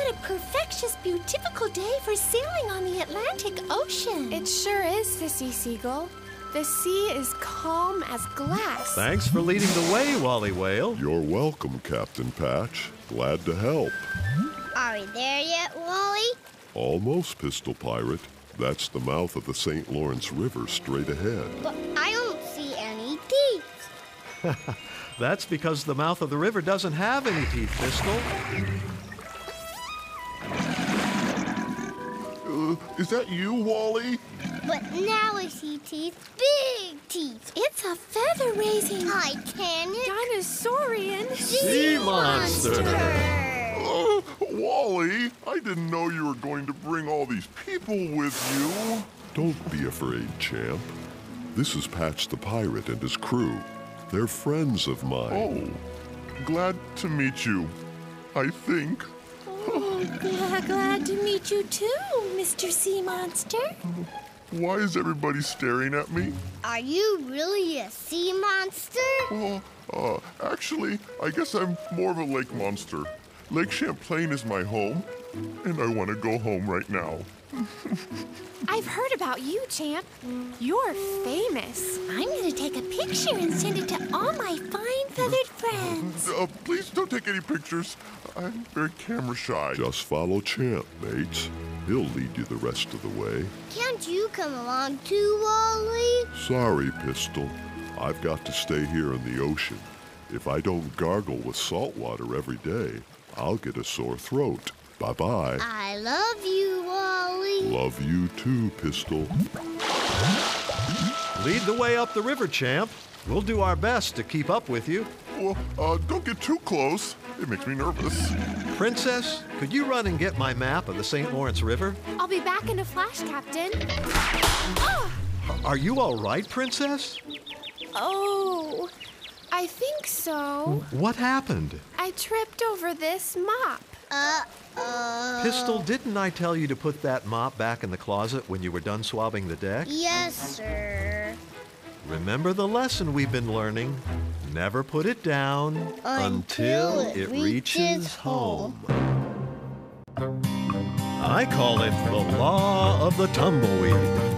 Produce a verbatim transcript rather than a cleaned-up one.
What a perfectious, beautiful day for sailing on the Atlantic Ocean. It sure is, Sissy Seagull. The sea is calm as glass. Thanks for leading the way, Wally Whale. You're welcome, Captain Patch. Glad to help. Are we there yet, Wally? Almost, Pistol Pirate. That's the mouth of the Saint Lawrence River straight ahead. But I don't see any teeth. That's because the mouth of the river doesn't have any teeth, Pistol. Uh, is that you, Wally? But now I see teeth, big teeth. It's a feather-raising Titanic Dinosaurian Sea monster. Uh, Wally, I didn't know you were going to bring all these people with you. Don't be afraid, champ. This is Patch the Pirate and his crew. They're friends of mine. Oh, glad to meet you, I think. Oh, glad, glad to meet you too, Mister Sea Monster. Why is everybody staring at me? Are you really a sea monster? Well, uh, actually, I guess I'm more of a lake monster. Lake Champlain is my home, and I want to go home right now. I've heard about you, Champ. You're famous. I'm going to take a picture and send it to all my fine feathered friends. Uh, please don't take any pictures. I'm very camera shy. Just follow Champ, mates. He'll lead you the rest of the way. Can't you come along too, Wally? Sorry, Pistol. I've got to stay here in the ocean. If I don't gargle with salt water every day, I'll get a sore throat. Bye-bye. I love you, Wally. Love you too, Pistol. Lead the way up the river, champ. We'll do our best to keep up with you. Well, uh, don't get too close. It makes me nervous. Princess, could you run and get my map of the Saint Lawrence River? I'll be back in a flash, Captain. Ah! Are you all right, Princess? Oh, I think so. What happened? I tripped over this mop. Uh-oh. Pistol, didn't I tell you to put that mop back in the closet when you were done swabbing the deck? Yes, sir. Remember the lesson we've been learning. Never put it down Until until, it it reaches reaches home. home. I call it the law of the tumbleweed.